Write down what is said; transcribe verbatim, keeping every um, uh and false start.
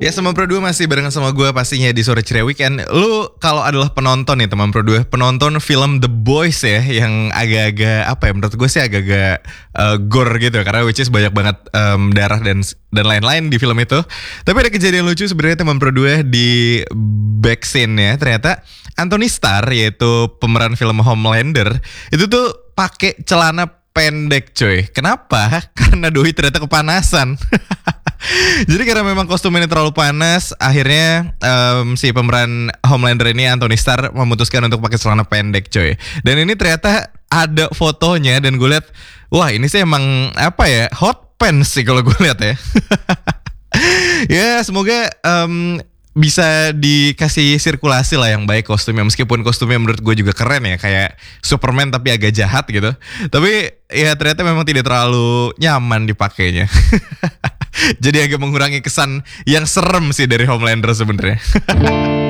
Ya Teman Pro dua masih barengan sama gue pastinya di Sore Ceria Weekend. Lu kalau adalah penonton nih Teman Pro dua, penonton film The Boys ya, yang agak-agak apa ya, menurut gue sih agak-agak uh, gore gitu, karena which is banyak banget um, darah dan dan lain-lain di film itu. Tapi ada kejadian lucu sebenarnya Teman Pro dua di back scene ya. Ternyata Anthony Starr, yaitu pemeran film Homelander, itu tuh pakai celana pendek coy. Kenapa? Karena doi ternyata kepanasan. Jadi karena memang kostumnya terlalu panas, akhirnya um, si pemeran Homelander ini, Anthony Starr, memutuskan untuk pakai celana pendek coy. Dan ini ternyata ada fotonya dan gue lihat, wah ini sih emang apa ya, hot pants sih kalau gue lihat ya. Ya semoga um, bisa dikasih sirkulasi lah yang baik kostumnya. Meskipun kostumnya menurut gue juga keren ya, kayak Superman tapi agak jahat gitu. Tapi ya ternyata memang tidak terlalu nyaman dipakainya. Jadi agak mengurangi kesan yang serem sih dari Homelander sebenarnya.